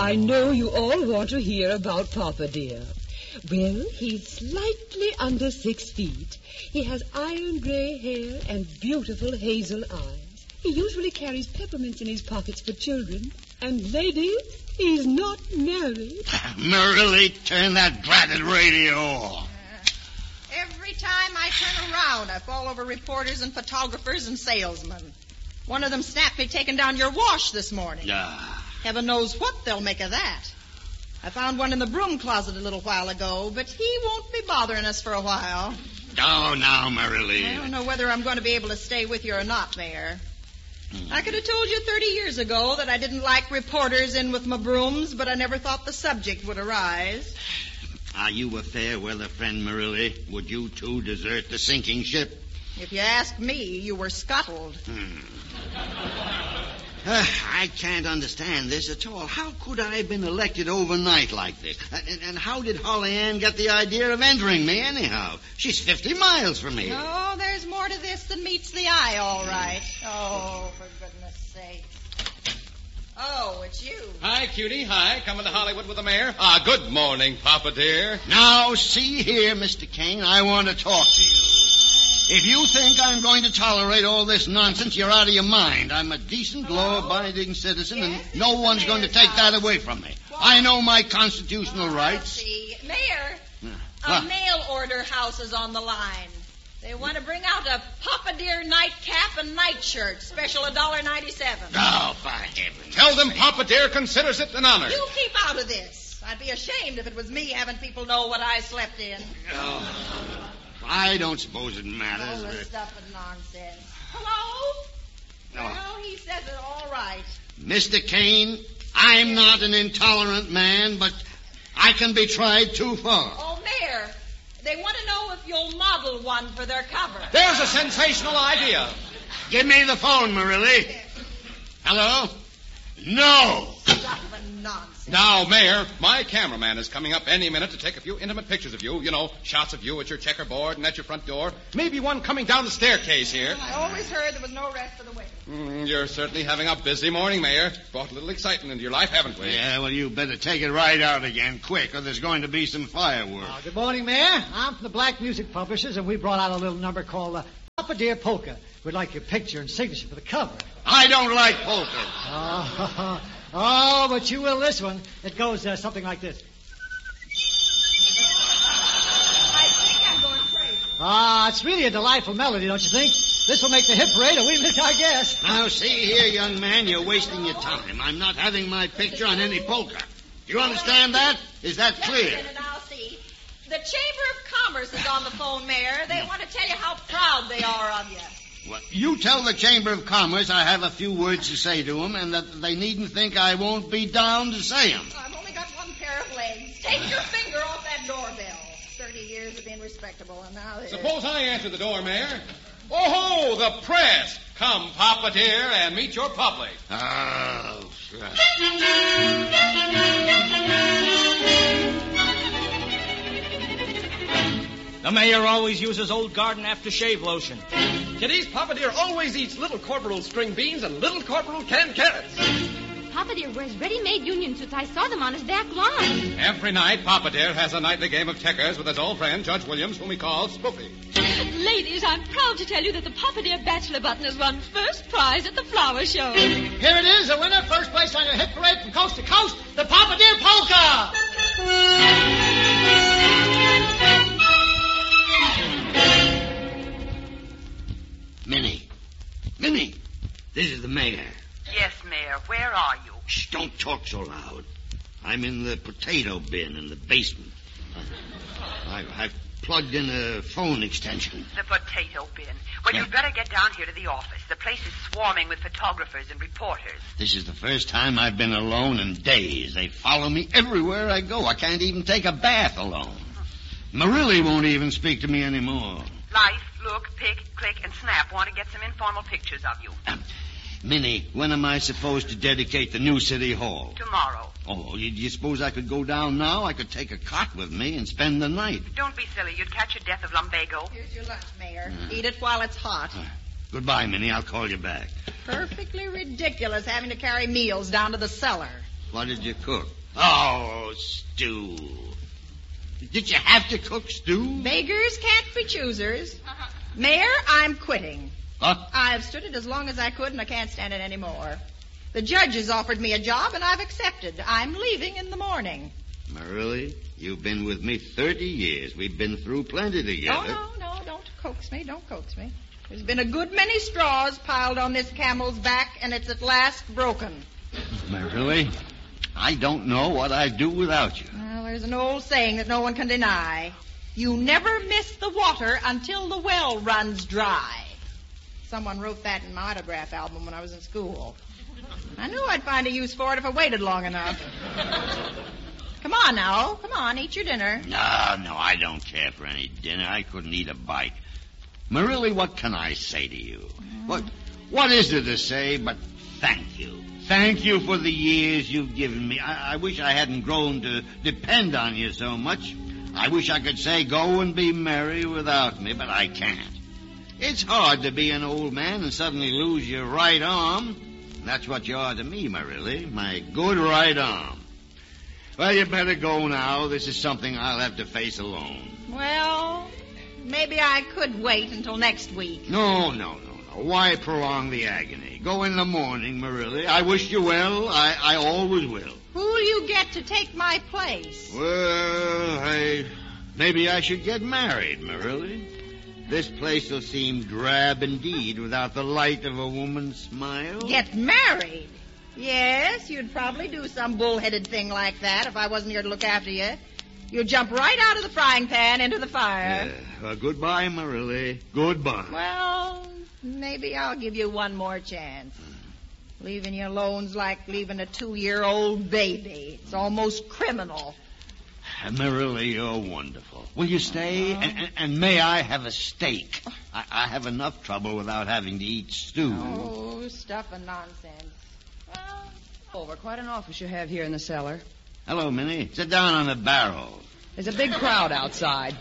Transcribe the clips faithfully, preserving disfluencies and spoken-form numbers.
I know you all want to hear about Papa, dear. Well, he's slightly under six feet. He has iron gray hair and beautiful hazel eyes. He usually carries peppermints in his pockets for children. And, ladies, he's not married. Marillie, turn that dratted radio off. Every time I turn around, I fall over reporters and photographers and salesmen. One of them snapped me taking down your wash this morning. Ah. Heaven knows what they'll make of that. I found one in the broom closet a little while ago, but he won't be bothering us for a while. Oh, now, Marillie. I don't know whether I'm going to be able to stay with you or not, Mayor. I could have told you thirty years ago that I didn't like reporters in with my brooms, but I never thought the subject would arise. Are you a fair weather friend, Marillie? Would you, too, desert the sinking ship? If you ask me, you were scuttled. Hmm. Uh, I can't understand this at all. How could I have been elected overnight like this? And, and how did Holly Ann get the idea of entering me, anyhow? She's fifty miles from here. Oh, there's more to this than meets the eye, all right. Oh, for goodness sake. Oh, it's you. Hi, cutie. Hi. Coming to Hollywood with the mayor? Ah, good morning, Papa dear. Now, see here, Mister Kane, I want to talk to you. If you think I'm going to tolerate all this nonsense, you're out of your mind. I'm a decent, law-abiding citizen, Yes, and no one's going to take house. that away from me. I know my constitutional Oh, rights. let's see. Mayor, a What? mail order house is on the line. They want to bring out a Papa Dear nightcap and nightshirt, special one dollar ninety-seven. Oh, by heavens. Tell them Papa dear considers it an honor. You keep out of this. I'd be ashamed if it was me having people know what I slept in. Oh, I don't suppose it All matters. this Uh, stuff is nonsense. Hello? No. Well, he says it all right. Mister Kane, I'm not an intolerant man, but I can be tried too far. Oh, Mayor, they want to know if you'll model one for their cover. There's a sensational idea. Give me the phone, Marillie. Hello? No! Stuff of nonsense. Now, Mayor, my cameraman is coming up any minute to take a few intimate pictures of you. You know, shots of you at your checkerboard and at your front door. Maybe one coming down the staircase here. I always heard there was no rest for the wicked. Mm, you're certainly having a busy morning, Mayor. Brought a little excitement into your life, haven't we? Yeah, well, you better take it right out again, quick, or there's going to be some fireworks. Uh, good morning, Mayor. I'm from the Black Music Publishers, and we brought out a little number called uh, Papa Dear Polka. We'd like your picture and signature for the cover. I don't like polka. Oh, oh but you will this one. It goes uh, something like this. I think I'm going crazy. Ah, it's really a delightful melody, don't you think? This will make the hit parade a wee bit, I guess. Now, see here, young man, you're wasting your time. I'm not having my picture on any polka. Do you understand that? Is that Just a clear? minute, I'll see. The Chamber of Commerce is on the phone, Mayor. They want to tell you how proud they are of you. Well, you tell the Chamber of Commerce I have a few words to say to them, and that they needn't think I won't be down to say them. I've only got one pair of legs. Take your finger off that doorbell. Thirty years of being respectable, and now this. Suppose I answer the door, Mayor. Oh, the press. Come, Papa dear, and meet your public. Oh, sure. The mayor always uses old garden aftershave lotion. Kiddies, Papa Dear always eats Little Corporal string beans and Little Corporal canned carrots. Papa Dear wears ready-made union suits. I saw them on his back lawn. Every night, Papa dear has a nightly game of checkers with his old friend, Judge Williams, whom he calls Spoofy. Ladies, I'm proud to tell you that the Papa Dear Bachelor button has won first prize at the flower show. Here it is, a winner, first place on your hit parade from coast to coast, the Papa Dear Polka. Minnie. Minnie, this is the mayor. Yes, Mayor. Where are you? Shh, don't talk so loud. I'm in the potato bin in the basement. I, I've plugged in a phone extension. The potato bin. Well, you'd better get down here to the office. The place is swarming with photographers and reporters. This is the first time I've been alone in days. They follow me everywhere I go. I can't even take a bath alone. Marillie won't even speak to me anymore. Life, look, pick, click, and snap want to get some informal pictures of you. Um, Minnie, when am I supposed to dedicate the new city hall? Tomorrow. Oh, you, you suppose I could go down now? I could take a cot with me and spend the night. Don't be silly. You'd catch a death of lumbago. Here's your lunch, Mayor. Eat it while it's hot. Uh, goodbye, Minnie. I'll call you back. Perfectly ridiculous having to carry meals down to the cellar. What did you cook? Oh, stew. Did you have to cook stew? Beggars can't be choosers. Mayor, I'm quitting. Huh? I've stood it as long as I could, and I can't stand it anymore. The judge has offered me a job, and I've accepted. I'm leaving in the morning. Really? You've been with me thirty years. We've been through plenty together. Oh, no, no, don't coax me, don't coax me. There's been a good many straws piled on this camel's back, and it's at last broken. Really? I don't know what I'd do without you. Well, there's an old saying that no one can deny. You never miss the water until the well runs dry. Someone wrote that in my autograph album when I was in school. I knew I'd find a use for it if I waited long enough. Come on now. Come on, eat your dinner. No, no, I don't care for any dinner. I couldn't eat a bite. Marillie, what can I say to you? Mm. What What is there to say but thank you? Thank you for the years you've given me. I, I wish I hadn't grown to depend on you so much. I wish I could say go and be merry without me, but I can't. It's hard to be an old man and suddenly lose your right arm. That's what you are to me, Marillie, my good right arm. Well, you better go now. This is something I'll have to face alone. Well, maybe I could wait until next week. No, no, no, no. Why prolong the agony? Go in the morning, Marillie. I wish you well. I, I always will. Who'll you get to take my place? Well, I... Maybe I should get married, Marillie. This place will seem drab indeed without the light of a woman's smile. Get married? Yes, you'd probably do some bullheaded thing like that if I wasn't here to look after you. You'd jump right out of the frying pan into the fire. Yeah. Well, goodbye, Marillie. Goodbye. Well, maybe I'll give you one more chance. Leaving you alone's like leaving a two-year-old baby. It's almost criminal. Marillie, you're wonderful. Will you stay? Uh-huh. And, and, and may I have a steak? I, I have enough trouble without having to eat stew. Oh, stuff and nonsense. Well, over. Quite an office you have here in the cellar. Hello, Minnie. Sit down on the barrel. There's a big crowd outside.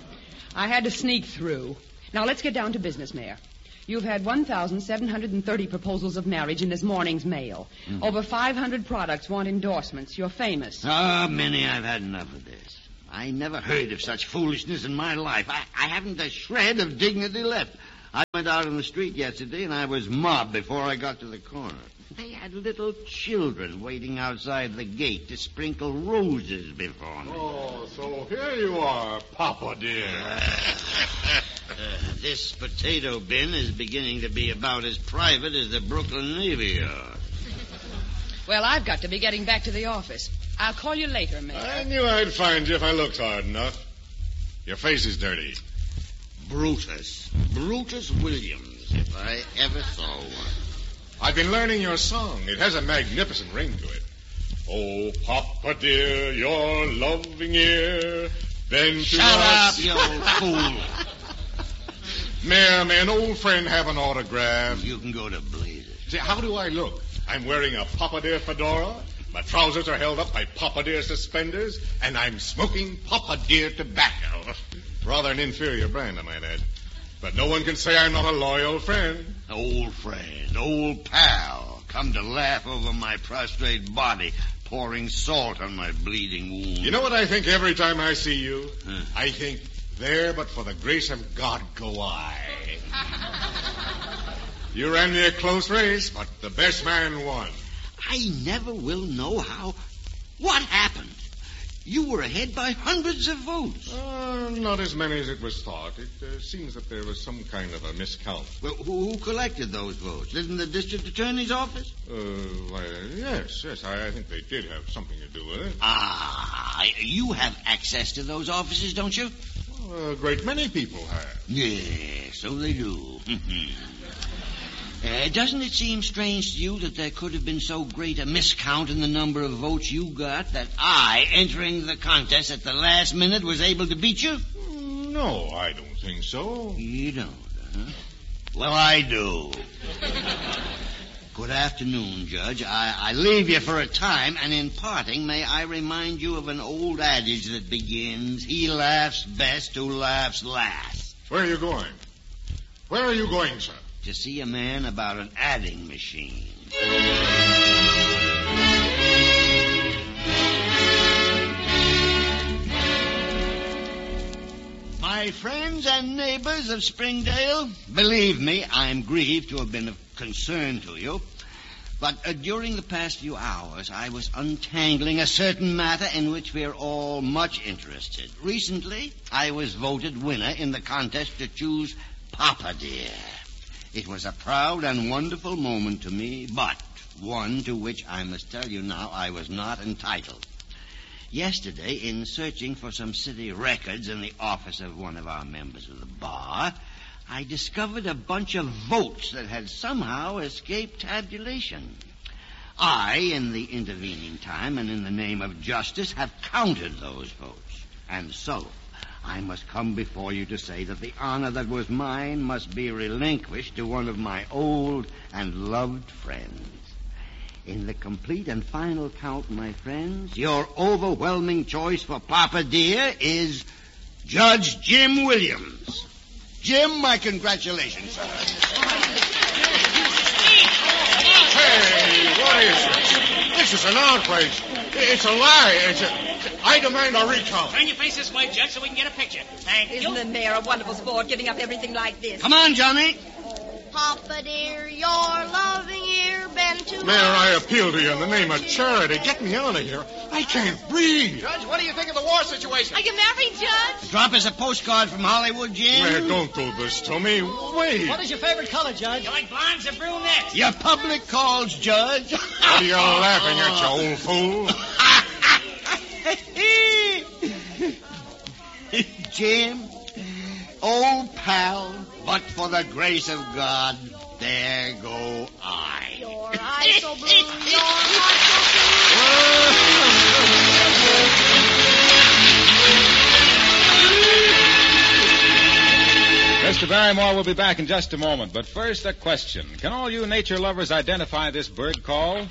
I had to sneak through. Now, let's get down to business, Mayor. You've had one thousand seven hundred thirty proposals of marriage in this morning's mail. Mm. Over five hundred products want endorsements. You're famous. Ah, oh, Minnie, I've had enough of this. I never heard of such foolishness in my life. I, I haven't a shred of dignity left. I went out on the street yesterday, and I was mobbed before I got to the corner. They had little children waiting outside the gate to sprinkle roses before me. Oh, so here you are, Papa dear. Uh, uh, this potato bin is beginning to be about as private as the Brooklyn Navy Yard. Well, I've got to be getting back to the office. I'll call you later, Mayor. I knew I'd find you if I looked hard enough. Your face is dirty. Brutus. Brutus Williams, if I ever saw one. I've been learning your song. It has a magnificent ring to it. Oh, Papa dear, your loving ear, bend to Shut us. up, you old fool. Mayor, may an old friend have an autograph? You can go to blazes. See, how do I look? I'm wearing a Papa dear fedora. My trousers are held up by Papa dear suspenders, and I'm smoking Papa dear tobacco. Rather an inferior brand, I might add. But no one can say I'm not a loyal friend. Old friend, old pal, come to laugh over my prostrate body, pouring salt on my bleeding wound. You know what I think every time I see you? Huh. I think, there but for the grace of God go I. You ran me a close race, but the best man won. I never will know how... What happened? You were ahead by hundreds of votes. Uh, not as many as it was thought. It uh, seems that there was some kind of a miscount. Well, who, who collected those votes? Didn't the district attorney's office? Uh, why, yes, yes. I, I think they did have something to do with it. Ah, you have access to those offices, don't you? Well, a great many people have. Yeah, so they do. Uh, doesn't it seem strange to you that there could have been so great a miscount in the number of votes you got that I, entering the contest at the last minute, was able to beat you? No, I don't think so. You don't, huh? Well, I do. Good afternoon, Judge. I, I leave you for a time, and in parting, may I remind you of an old adage that begins, he laughs best who laughs last. Where are you going? Where are you going, sir? To see a man about an adding machine. friends and neighbors of Springdale. Believe me, I'm grieved to have been of concern to you. But uh, during the past few hours, I was untangling a certain matter in which we're all much interested. Recently, I was voted winner in the contest to choose Papa Dear. It was a proud and wonderful moment to me, but one to which I must tell you now I was not entitled. Yesterday, in searching for some city records in the office of one of our members of the bar, I discovered a bunch of votes that had somehow escaped tabulation. I, in the intervening time and in the name of justice, have counted those votes. And so, I must come before you to say that the honor that was mine must be relinquished to one of my old and loved friends. In the complete and final count, my friends, your overwhelming choice for Papa Dear is Judge Jim Williams. Jim, my congratulations, sir. Hey, what is it? This is an outrage. It's a lie. It's a... I demand a recount. Turn your face this way, Judge, so we can get a picture. Thank you. Isn't the mayor a wonderful sport giving up everything like this? Come on, Johnny. Papa dear, your loving ear been too Mayor, I appeal to you in the name of charity. Get me out of here. I can't breathe. Judge, what do you think of the war situation? Are you married, Judge? Drop us a postcard from Hollywood, Jim. Mayor, don't do this to me. Wait. What is your favorite color, Judge? You like blondes or brunettes? Your public calls, Judge. What are you laughing at, you old fool? Jim, old pal, but for the grace of God, there go I. Your eyes so blue, your heart so blue. Mister Barrymore will be back in just a moment, but first a question. Can all you nature lovers identify this bird call?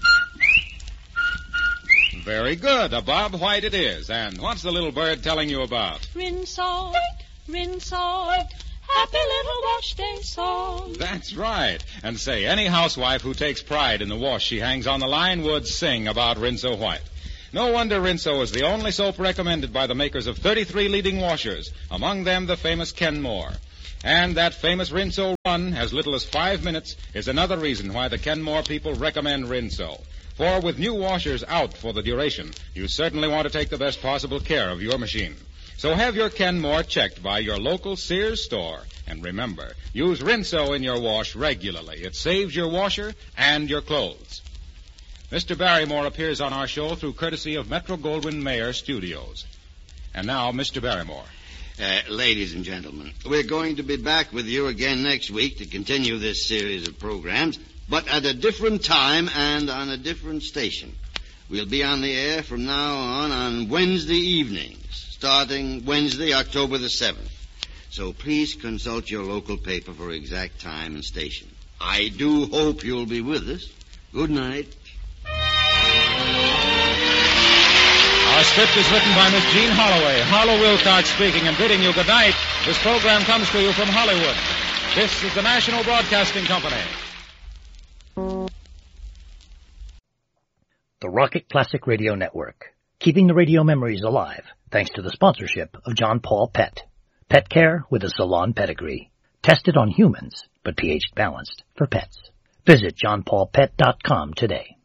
Very good. A Bob White it is. And what's the little bird telling you about? Rinsalt, rinsalt, happy little wash day salt. That's right. And say, any housewife who takes pride in the wash she hangs on the line would sing about Rinso White. No wonder Rinso is the only soap recommended by the makers of thirty-three leading washers, among them the famous Kenmore. And that famous Rinso run, as little as five minutes, is another reason why the Kenmore people recommend Rinso. For with new washers out for the duration, you certainly want to take the best possible care of your machine. So have your Kenmore checked by your local Sears store. And remember, use Rinso in your wash regularly. It saves your washer and your clothes. Mister Barrymore appears on our show through courtesy of Metro-Goldwyn-Mayer Studios. And now, Mister Barrymore. Uh, ladies and gentlemen, we're going to be back with you again next week to continue this series of programs, but at a different time and on a different station. We'll be on the air from now on on Wednesday evenings, starting Wednesday, October the seventh. So please consult your local paper for exact time and station. I do hope you'll be with us. Good night. Our script is written by Miss Jean Holloway. Harlow Wilcox speaking and bidding you good night. This program comes to you from Hollywood. This is the National Broadcasting Company. The Rocket Classic Radio Network, keeping the radio memories alive thanks to the sponsorship of John Paul Pet. Pet care with a salon pedigree. Tested on humans, but pH balanced for pets. Visit john paul pet dot com today.